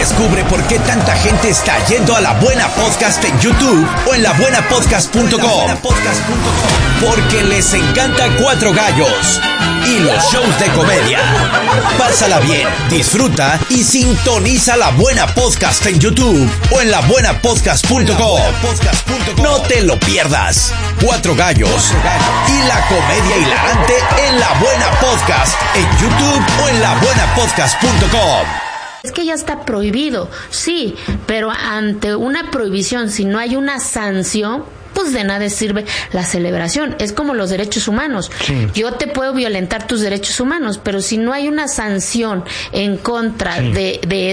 Descubre por qué tanta gente está yendo a La Buena Podcast en YouTube o en labuenapodcast.com. Porque les encanta Cuatro Gallos y los shows de comedia. Pásala bien, disfruta y sintoniza La Buena Podcast en YouTube o en labuenapodcast.com. No te lo pierdas. Cuatro Gallos y la comedia hilarante en La Buena Podcast en YouTube o en labuenapodcast.com. Es que ya está prohibido, sí, pero ante una prohibición, si no hay una sanción, pues de nada sirve la celebración. Es como los derechos humanos. Sí. Yo te puedo violentar tus derechos humanos, pero si no hay una sanción en contra de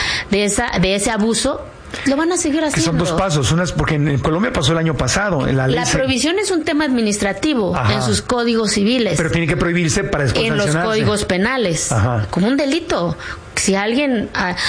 ese abuso, lo van a seguir haciendo. Que son dos pasos, porque en Colombia pasó el año pasado. La prohibición es un tema administrativo en sus códigos civiles. Pero tiene que prohibirse para después sancionarse. En los códigos penales, como un delito. Si alguien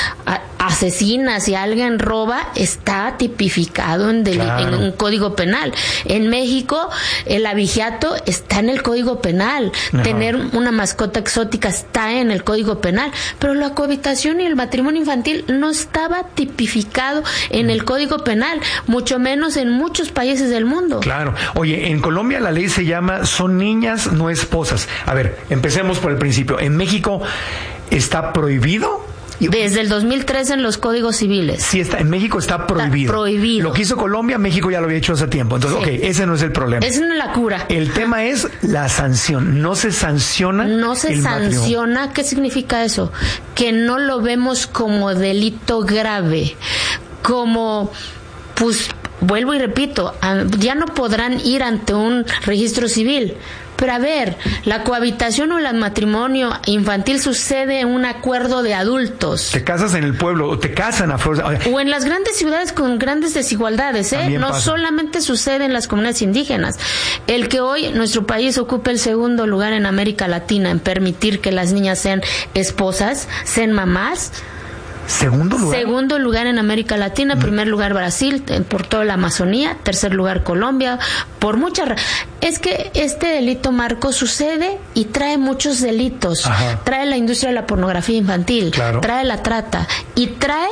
asesina, si alguien roba, está tipificado en un código penal. En México, el abigeato está en el código penal. Tener una mascota exótica está en el código penal. Pero la cohabitación y el matrimonio infantil no estaba tipificado en el código penal, mucho menos en muchos países del mundo. Claro. Oye, en Colombia la ley se llama son niñas, no esposas. A ver, empecemos por el principio. En México ¿está prohibido? Desde el 2003 en los códigos civiles. Sí, en México está prohibido. Prohibido. Lo que hizo Colombia, México ya lo había hecho hace tiempo. Entonces, ese no es el problema. Esa no es la cura. El tema es la sanción. No se sanciona. No se sanciona. Matrimonio. ¿Qué significa eso? Que no lo vemos como delito grave. Como, pues, vuelvo y repito, ya no podrán ir ante un registro civil. Pero a ver, la cohabitación o el matrimonio infantil sucede en un acuerdo de adultos. Te casas en el pueblo, o te casan a fuerza. O en las grandes ciudades con grandes desigualdades, No pasa. Solamente sucede en las comunidades indígenas. El que hoy nuestro país ocupe el segundo lugar en América Latina en permitir que las niñas sean esposas, sean mamás. Segundo lugar en América Latina, primer lugar Brasil, por toda la Amazonía, tercer lugar Colombia, por muchas. Es que este delito, Marco, sucede y trae muchos delitos. Trae la industria de la pornografía infantil, trae la trata y trae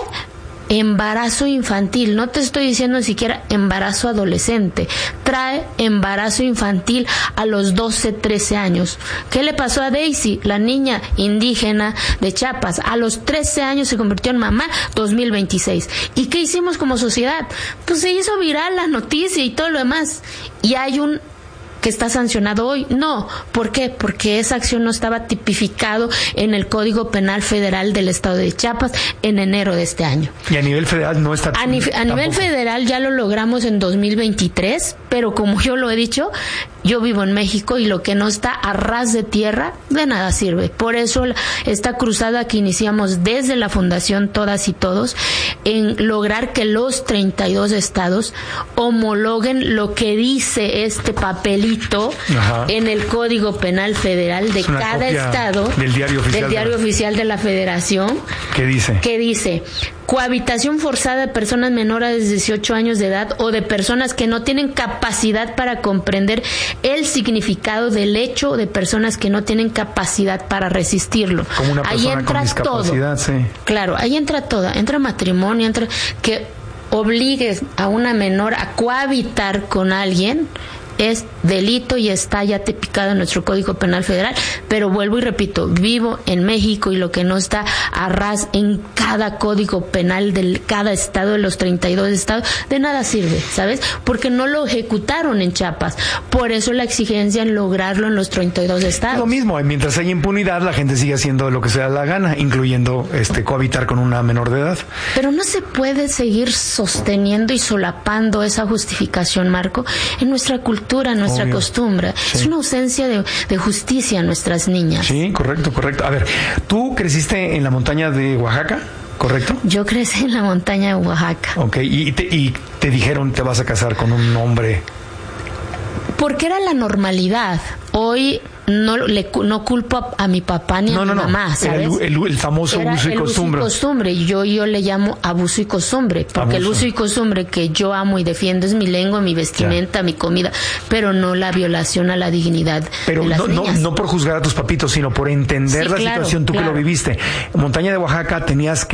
embarazo infantil. No te estoy diciendo ni siquiera embarazo adolescente. Trae embarazo infantil a los 12, 13 años. ¿Qué le pasó a Daisy, la niña indígena de Chiapas? A los 13 años se convirtió en mamá, 2026. ¿Y qué hicimos como sociedad? Pues se hizo viral la noticia y todo lo demás. Y hay un que está sancionado hoy. No. ¿Por qué? Porque esa acción no estaba tipificado en el Código Penal Federal del Estado de Chiapas en enero de este año. Y a nivel federal no está. A nivel federal ya lo logramos en 2023, pero como yo lo he dicho, yo vivo en México y lo que no está a ras de tierra, de nada sirve. Por eso esta cruzada que iniciamos desde la Fundación Todas y Todos, en lograr que los 32 estados homologuen lo que dice este papelito en el Código Penal Federal de cada estado, del diario oficial de la Federación. ¿Qué dice? Que dice: cohabitación forzada de personas menores de 18 años de edad o de personas que no tienen capacidad para comprender el significado del hecho, de personas que no tienen capacidad para resistirlo. Como una persona ahí entra con discapacidad, todo. Sí. Claro, ahí entra todo. Entra matrimonio, entra que obligues a una menor a cohabitar con alguien. Es delito y está ya tipificado en nuestro Código Penal Federal, pero vuelvo y repito, vivo en México y lo que no está a ras en cada código penal de cada estado de los 32 estados, de nada sirve, ¿sabes? Porque no lo ejecutaron en Chiapas, por eso la exigencia en lograrlo en los 32 estados. Lo mismo, mientras haya impunidad, la gente sigue haciendo lo que se da la gana, incluyendo cohabitar con una menor de edad. Pero no se puede seguir sosteniendo y solapando esa justificación, Marco, en nuestra cultura, nuestra costumbre. Sí. Es una ausencia de justicia a nuestras niñas. Sí, correcto. A ver, ¿tú creciste en la montaña de Oaxaca? ¿Correcto? Yo crecí en la montaña de Oaxaca. Ok, y te dijeron te vas a casar con un hombre. Porque era la normalidad. Hoy no culpo a mi papá ni a mi mamá, ¿sabes? El famoso uso y costumbre. Uso y costumbre. Yo le llamo abuso y costumbre, porque el uso y costumbre que yo amo y defiendo es mi lengua, mi vestimenta, mi comida, pero no la violación a la dignidad de las niñas. No por juzgar a tus papitos, sino por entender la situación, tú que lo viviste. En Montaña de Oaxaca tenías que